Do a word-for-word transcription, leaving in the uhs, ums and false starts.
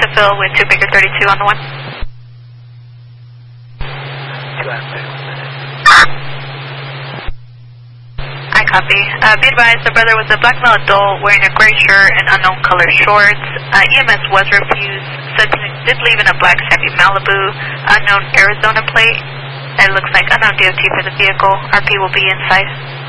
to Phil with two Baker thirty-two on the one. I copy. Uh, be advised, the brother was a black male adult wearing a gray shirt and unknown color shorts. Uh, E M S was refused. Subject did leave in a black Chevy Malibu, unknown Arizona plate. It looks like unknown D O T for the vehicle. R P will be inside.